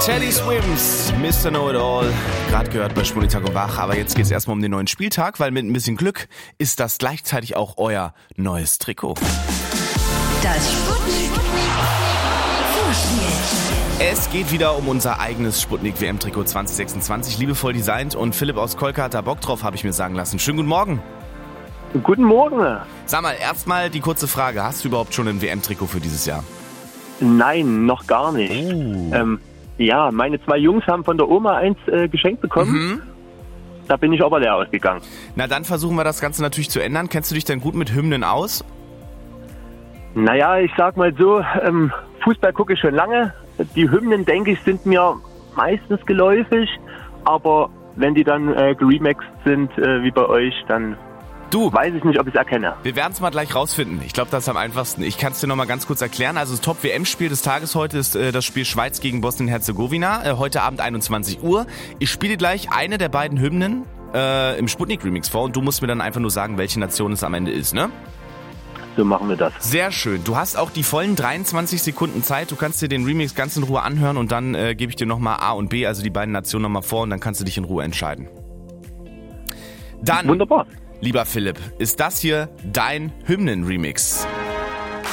Teddy Swims, Mr. Know-It-All, gerade gehört bei Schwulenitag und Wach, aber jetzt geht's erstmal um den neuen Spieltag, weil mit ein bisschen Glück ist das gleichzeitig auch euer neues Trikot. Das Sputnik Vorspiel. Es geht wieder um unser eigenes Sputnik WM-Trikot 2026, liebevoll designt, und Philipp aus Kolka hat da Bock drauf, habe ich mir sagen lassen. Schönen guten Morgen. Guten Morgen. Sag mal, erstmal die kurze Frage, hast du überhaupt schon ein WM-Trikot für dieses Jahr? Nein, noch gar nicht. Ja, meine 2 Jungs haben von der Oma eins geschenkt bekommen. Da bin ich aber leer ausgegangen. Na, dann versuchen wir das Ganze natürlich zu ändern. Kennst du dich denn gut mit Hymnen aus? Naja, ich sag mal so, Fußball gucke ich schon lange. Die Hymnen, denke ich, sind mir meistens geläufig. Aber wenn die dann geremixed sind, wie bei euch, dann weiß ich nicht, ob ich es erkenne. Wir werden es mal gleich rausfinden. Ich glaube, das ist am einfachsten. Ich kann es dir noch mal ganz kurz erklären. Also das Top-WM-Spiel des Tages heute ist das Spiel Schweiz gegen Bosnien-Herzegowina. Heute Abend 21 Uhr. Ich spiele gleich eine der beiden Hymnen im Sputnik-Remix vor und du musst mir dann einfach nur sagen, welche Nation es am Ende ist, ne? So machen wir das. Sehr schön. Du hast auch die vollen 23 Sekunden Zeit. Du kannst dir den Remix ganz in Ruhe anhören und dann gebe ich dir nochmal A und B, also die beiden Nationen nochmal vor, und dann kannst du dich in Ruhe entscheiden. Dann, wunderbar. Lieber Philipp, ist das hier dein Hymnen-Remix?